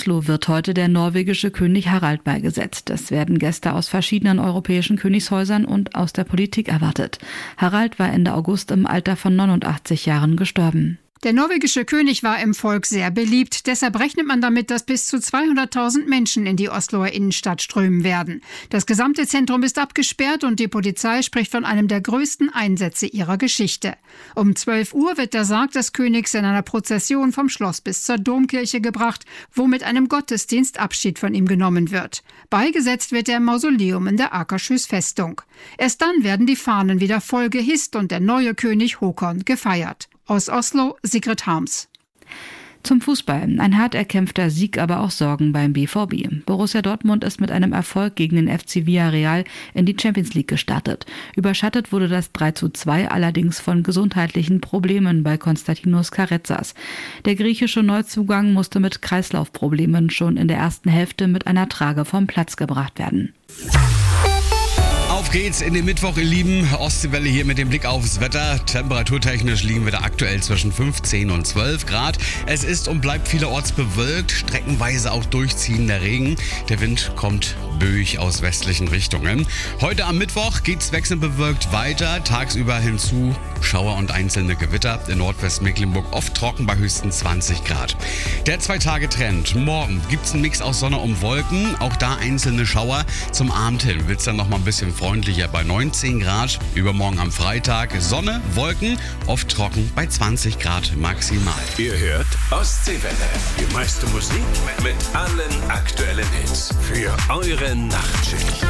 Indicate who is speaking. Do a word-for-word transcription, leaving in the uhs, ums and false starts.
Speaker 1: Oslo wird heute der norwegische König Harald beigesetzt. Es werden Gäste aus verschiedenen europäischen Königshäusern und aus der Politik erwartet. Harald war Ende August im Alter von neunundachtzig Jahren gestorben.
Speaker 2: Der norwegische König war im Volk sehr beliebt. Deshalb rechnet man damit, dass bis zu zweihunderttausend Menschen in die Osloer Innenstadt strömen werden. Das gesamte Zentrum ist abgesperrt und die Polizei spricht von einem der größten Einsätze ihrer Geschichte. Um zwölf Uhr wird der Sarg des Königs in einer Prozession vom Schloss bis zur Domkirche gebracht, wo mit einem Gottesdienst Abschied von ihm genommen wird. Beigesetzt wird er im Mausoleum in der Akershus Festung. Erst dann werden die Fahnen wieder voll gehisst und der neue König Håkon gefeiert. Aus Oslo, Sigrid Harms.
Speaker 1: Zum Fußball. Ein hart erkämpfter Sieg, aber auch Sorgen beim B V B. Borussia Dortmund ist mit einem Erfolg gegen den F C Villarreal in die Champions League gestartet. Überschattet wurde das drei zu zwei allerdings von gesundheitlichen Problemen bei Konstantinos Karetzas. Der griechische Neuzugang musste mit Kreislaufproblemen schon in der ersten Hälfte mit einer Trage vom Platz gebracht werden.
Speaker 3: Auf geht's in den Mittwoch, ihr Lieben. Ostseewelle hier mit dem Blick aufs Wetter. Temperaturtechnisch liegen wir da aktuell zwischen fünfzehn und zwölf Grad. Es ist und bleibt vielerorts bewölkt, streckenweise auch durchziehender Regen. Der Wind kommt böig aus westlichen Richtungen. Heute am Mittwoch geht's wechselnd bewölkt weiter. Tagsüber hinzu Schauer und einzelne Gewitter. In Nordwestmecklenburg oft trocken bei höchstens zwanzig Grad. Der Zwei-Tage-Trend. Morgen gibt's einen Mix aus Sonne und Wolken. Auch da einzelne Schauer. Zum Abend hin wird's dann noch mal ein bisschen freundlicher bei neunzehn Grad. Übermorgen am Freitag Sonne, Wolken, oft trocken bei zwanzig Grad maximal.
Speaker 4: Ihr hört Ostseewelle. Die meiste Musik mit allen aktuellen Hits für eure Nachtschicht.